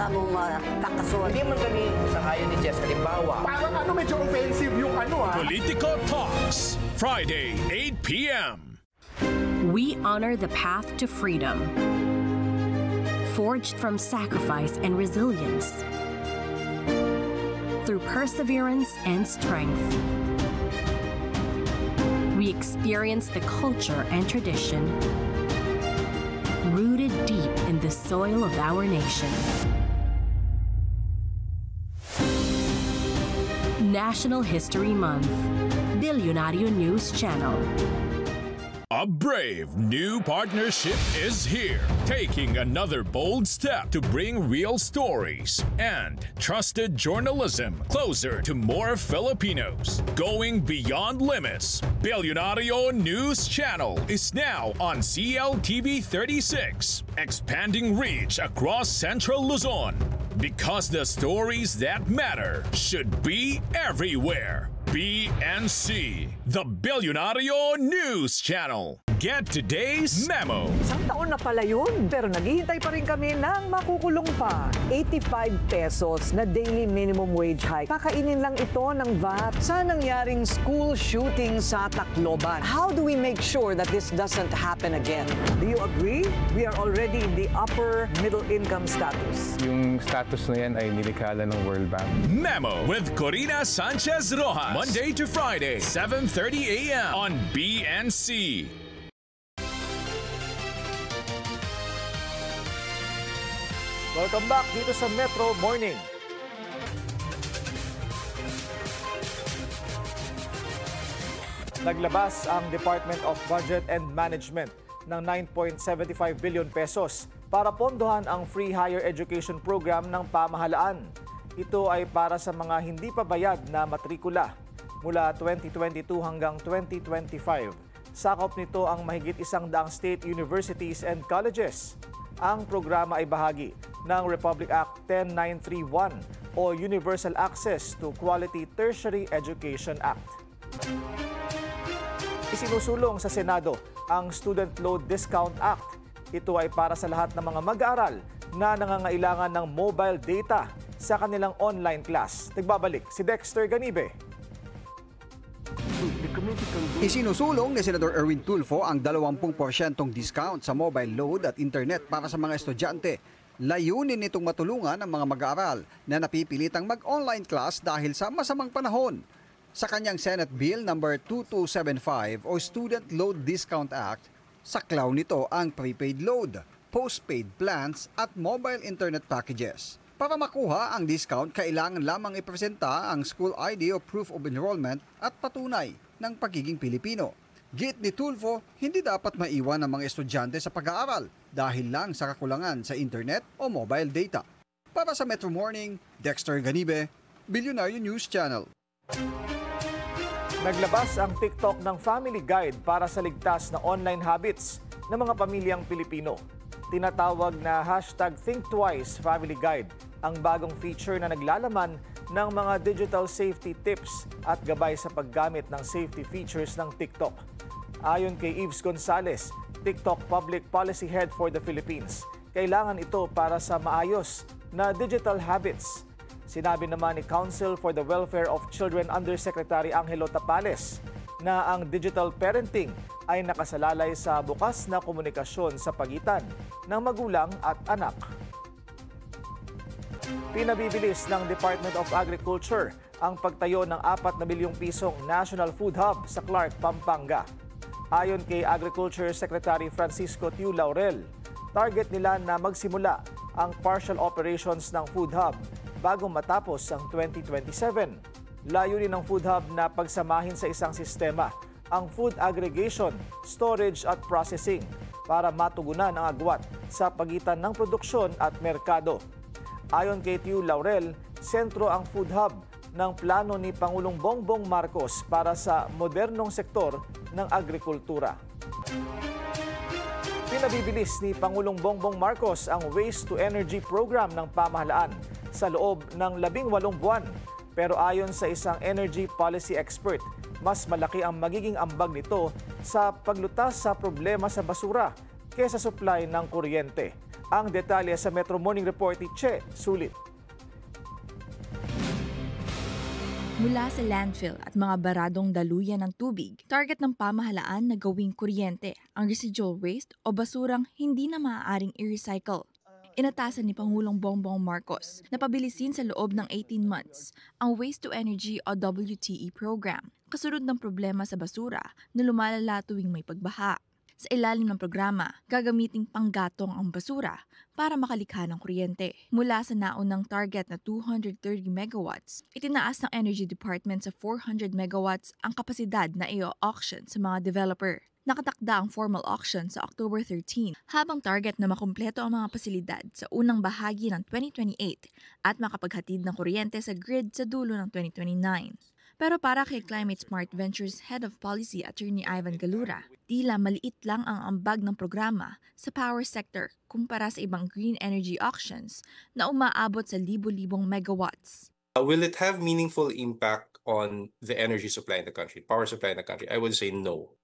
bagong kakasun. Hindi man kami sangayon ni Jess. Halimbawa, Parang medyo offensive yung Politico Talks, Friday, 8 p.m. We honor the path to freedom, forged from sacrifice and resilience, through perseverance and strength. We experience the culture and tradition rooted deep in the soil of our nation. National History Month, Bilyonaryo News Channel. A brave new partnership is here, taking another bold step to bring real stories and trusted journalism closer to more Filipinos. Going beyond limits, Bilyonaryo News Channel is now on CLTV 36, expanding reach across Central Luzon. Because the stories that matter should be everywhere. BNC, the Bilyonaryo News Channel. Get today's memo. Isang taon na pala yun, pero naghihintay pa rin kami ng makukulong pa. 85 pesos na daily minimum wage hike. Kakainin lang ito ng VAT sa nangyaring school shooting sa Tacloban. How do we make sure that this doesn't happen again? Do you agree? We are already in the upper middle income status. Yung status na yan ay nilikhala ng World Bank. Memo with Corina Sanchez Rojas. Monday to Friday, 7:30 a.m. on BNC. Welcome back dito sa Metro Morning. Naglabas ang Department of Budget and Management ng 9.75 billion pesos para pondohan ang free higher education program ng pamahalaan. Ito ay para sa mga hindi pa bayad na matrikula mula 2022 hanggang 2025. Sakop nito ang mahigit 100 state universities and colleges. Ang programa ay bahagi ng Republic Act 10931 o Universal Access to Quality Tertiary Education Act. Isinusulong sa Senado ang Student Load Discount Act. Ito ay para sa lahat ng mga mag-aaral na nangangailangan ng mobile data sa kanilang online class. Nagbabalik si Dexter Ganibe. Isinusulong ni Senador Erwin Tulfo ang 20% discount sa mobile load at internet para sa mga estudyante. Layunin nitong matulungan ang mga mag-aaral na napipilitang mag-online class dahil sa masamang panahon. Sa kanyang Senate Bill No. 2275 o Student Load Discount Act, saklaw nito ang prepaid load, postpaid plans at mobile internet packages. Para makuha ang discount, kailangan lamang ipresenta ang school ID o proof of enrollment at patunay ng pagiging Pilipino. Git ni Tulfo, hindi dapat maiwan ang mga estudyante sa pag-aaral dahil lang sa kakulangan sa internet o mobile data. Para sa Metro Morning, Dexter Ganibe, Bilyonaryo News Channel. Naglabas ang TikTok ng Family Guide para sa ligtas na online habits ng mga pamilyang Pilipino. Tinatawag na #ThinkTwiceFamilyGuide ang bagong feature na naglalaman ng mga digital safety tips at gabay sa paggamit ng safety features ng TikTok. Ayon kay Yves Gonzalez, TikTok Public Policy Head for the Philippines, kailangan ito para sa maayos na digital habits. Sinabi naman ni Council for the Welfare of Children Undersecretary Angelo Tapales na ang digital parenting ay nakasalalay sa bukas na komunikasyon sa pagitan ng magulang at anak. Pinabibilis ng Department of Agriculture ang pagtayo ng 4 na bilyong pisong National Food Hub sa Clark, Pampanga. Ayon kay Agriculture Secretary Francisco Tiu Laurel, target nila na magsimula ang partial operations ng Food Hub bago matapos ang 2027. Layunin ng Food Hub na pagsamahin sa isang sistema ang food aggregation, storage at processing para matugunan ang agwat sa pagitan ng produksyon at merkado. Ayon kay Tiu Laurel, sentro ang Food Hub ng plano ni Pangulong Bongbong Marcos para sa modernong sektor ng agrikultura. Pinabibilis ni Pangulong Bongbong Marcos ang Waste to Energy program ng pamahalaan sa loob ng 18 buwan. Pero ayon sa isang energy policy expert, mas malaki ang magiging ambag nito sa paglutas sa problema sa basura kaysa supply ng kuryente. Ang detalye sa Metro Morning Report ni Che Sulit. Mula sa landfill at mga baradong daluyan ng tubig, target ng pamahalaan na gawing kuryente ang residual waste o basurang hindi na maaaring i-recycle. Inatasan ni Pangulong Bongbong Marcos na pabilisin sa loob ng 18 months ang Waste to Energy o WTE program, kasunod ng problema sa basura na lumalala tuwing may pagbaha. Sa ilalim ng programa, gagamiting panggatong ang basura para makalikha ng kuryente. Mula sa naunang target na 230 megawatts, itinaas ng Energy Department sa 400 megawatts ang kapasidad na i-auction sa mga developer. Nakatakda ang formal auction sa October 13, habang target na makumpleto ang mga pasilidad sa unang bahagi ng 2028 at makapaghatid ng kuryente sa grid sa dulo ng 2029. Pero para kay Climate Smart Ventures Head of Policy Attorney Ivan Galura, tila maliit lang ang ambag ng programa sa power sector kumpara sa ibang green energy auctions na umaabot sa libo-libong megawatts. Will it have meaningful impact on the energy supply in the country, power supply in the country? I would say no.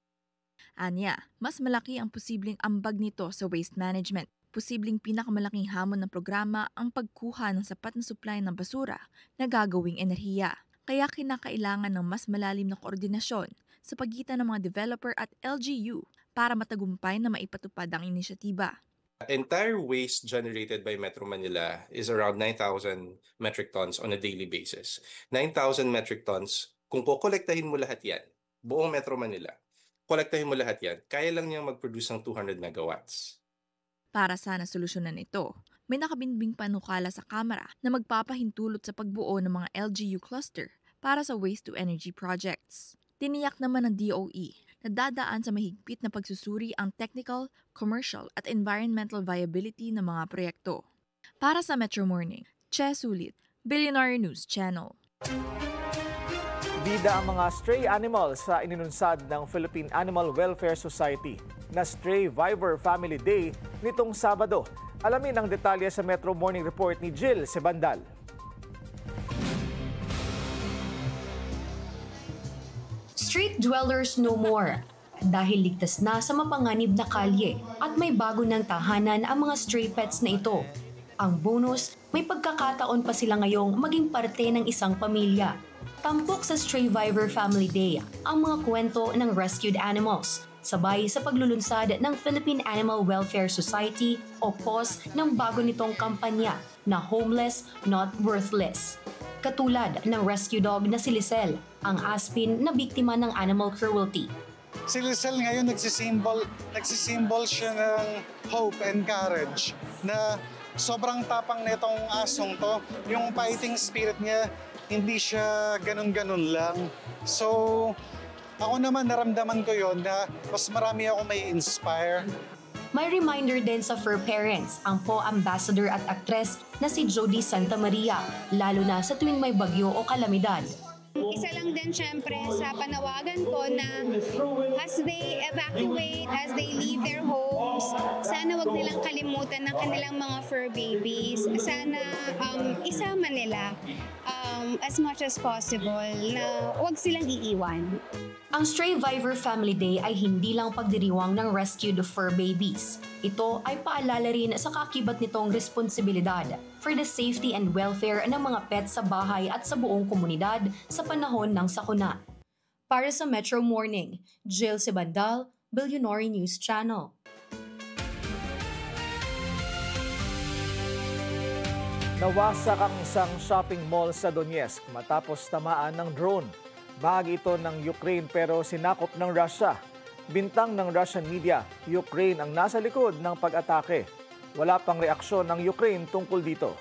Anya, mas malaki ang posibleng ambag nito sa waste management. Posibleng pinakamalaking hamon ng programa ang pagkuha ng sapat na supply ng basura na gagawing enerhiya. Kaya kinakailangan ng mas malalim na koordinasyon sa pagitan ng mga developer at LGU para matagumpay na maipatupad ang inisyatiba. Entire waste generated by Metro Manila is around 9,000 metric tons on a daily basis. 9,000 metric tons, kung kukolektahin mo lahat yan, buong Metro Manila, kolektahin mo lahat yan, kaya lang niyang mag-produce ng 200 megawatts. Para sana solusyonan ito, may nakabinbing panukala sa Kamara na magpapahintulot sa pagbuo ng mga LGU cluster para sa waste-to-energy projects. Tiniyak naman ng DOE na dadaan sa mahigpit na pagsusuri ang technical, commercial at environmental viability ng mga proyekto. Para sa Metro Morning, Che Sulit, Billionaire News Channel. Bida ang mga stray animals sa ininunsad ng Philippine Animal Welfare Society na Stray Viver Family Day nitong Sabado. Alamin ang detalye sa Metro Morning Report ni Jill Sebandal. Street dwellers no more dahil ligtas na sa mapanganib na kalye at may bago ng tahanan ang mga stray pets na ito. Ang bonus, may pagkakataon pa sila ngayong maging parte ng isang pamilya. Tampok sa Stray Viver Family Day ang mga kwento ng rescued animals, sabay sa paglulunsad ng Philippine Animal Welfare Society o PAWS ng bago nitong kampanya na Homeless, Not Worthless. Katulad ng rescue dog na si Lisel, ang aspin na biktima ng animal cruelty. Si Lisel ngayon nagsisimbol siya ng hope and courage na sobrang tapang nitong asong to. Yung fighting spirit niya, hindi siya ganun-ganun lang. So, ako naman naramdaman ko yon na mas marami ako may inspire. May reminder din sa fur parents ang PO ambassador at aktres na si Jody Santa Maria, lalo na sa tuwing may bagyo o kalamidad. Isa lang din syempre sa panawagan ko na as they evacuate, as they leave their homes, sana wag nilang kalimutan ng kanilang mga fur babies. Sana isama nila as much as possible na wag silang iiwan. Ang Stray Viver Family Day ay hindi lang pagdiriwang ng rescued fur babies. Ito ay paalala rin sa kakibat nitong responsibilidad for the safety and welfare ng mga pets sa bahay at sa buong komunidad sa panahon ng sakuna. Para sa Metro Morning, Jill Sebandal, Billionaire News Channel. Nawasak ang isang shopping mall sa Donetsk matapos tamaan ng drone. Bahagi ito ng Ukraine pero sinakop ng Russia. Bintang ng Russian media, Ukraine ang nasa likod ng pag-atake. Wala pang reaksyon ng Ukraine tungkol dito.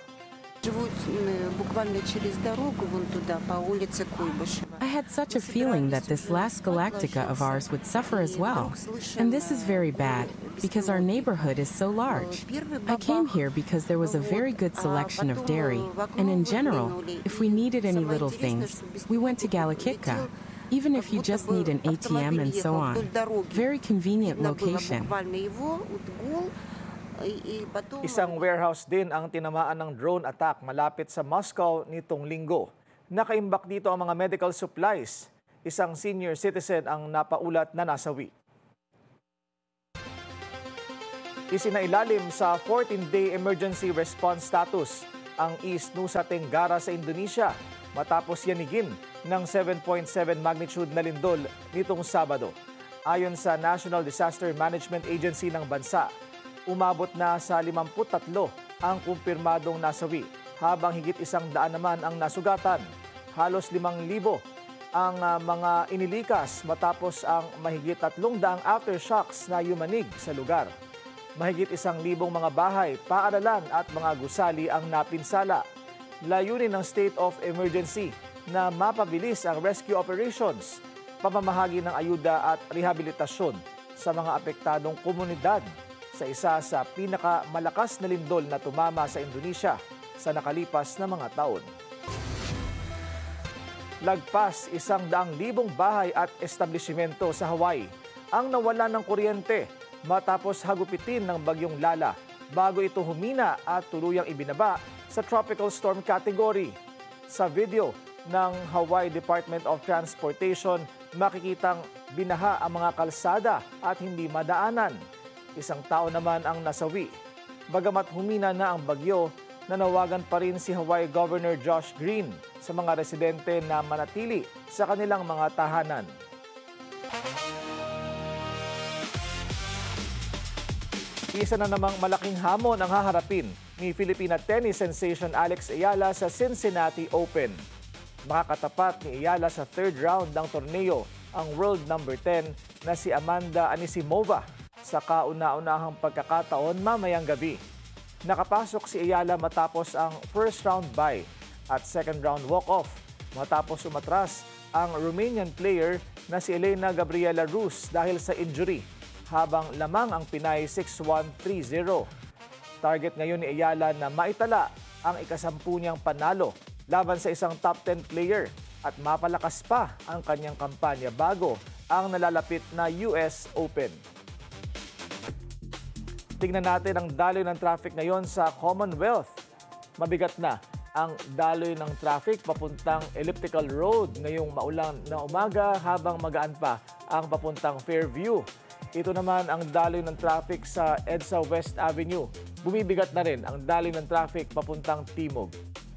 I had such a feeling that this last Galactica of ours would suffer as well. And this is very bad, because our neighborhood is so large. I came here because there was a very good selection of dairy, and in general, if we needed any little things, we went to Galakivka, even if you just need an ATM and so on. Very convenient location. Isang warehouse din ang tinamaan ng drone attack malapit sa Moscow nitong linggo. Nakaimbak dito ang mga medical supplies. Isang senior citizen ang napaulat na nasawi. Isinailalim sa 14-day emergency response status ang East Nusa Tenggara sa Indonesia matapos yanigin ng 7.7 magnitude na lindol nitong Sabado. Ayon sa National Disaster Management Agency ng bansa, umabot na sa 53 ang kumpirmadong nasawi, habang higit 100 naman ang nasugatan. Halos 5,000 ang mga inilikas matapos ang mahigit 300 aftershocks na yumanig sa lugar. Mahigit 1,000 mga bahay, paaralan at mga gusali ang napinsala. Layunin ng state of emergency na mapabilis ang rescue operations, pamamahagi ng ayuda at rehabilitasyon sa mga apektadong komunidad sa isa sa pinakamalakas na lindol na tumama sa Indonesia sa nakalipas na mga taon. Lagpas 100,000 bahay at establishmento sa Hawaii ang nawalan ng kuryente matapos hagupitin ng bagyong Lala bago ito humina at tuluyang ibinaba sa tropical storm category. Sa video ng Hawaii Department of Transportation, makikitang binaha ang mga kalsada at hindi madaanan. 1 tao naman ang nasawi. Bagamat humina na ang bagyo, nanawagan pa rin si Hawaii Governor Josh Green sa mga residente na manatili sa kanilang mga tahanan. Isa na namang malaking hamon ang haharapin ni Filipina tennis sensation Alex Ayala sa Cincinnati Open. Makakatapat ni Ayala sa third round ng torneo ang world number 10 na si Amanda Anisimova sa kauna-unahang pagkakataon mamayang gabi. Nakapasok si Ayala matapos ang first round bye at second round walk-off matapos umatras ang Romanian player na si Elena Gabriela Rus dahil sa injury, habang lamang ang Pinay 6-1, 3-0. Target ngayon ni Ayala na maitala ang ika-10 niyang panalo laban sa isang top 10 player at mapalakas pa ang kanyang kampanya bago ang nalalapit na US Open. Tingnan natin ang daloy ng traffic ngayon sa Commonwealth. Mabigat na ang daloy ng traffic papuntang Elliptical Road ngayong maulan na umaga, habang magaan pa ang papuntang Fairview. Ito naman ang daloy ng traffic sa EDSA West Avenue. Bumibigat na rin ang daloy ng traffic papuntang Timog.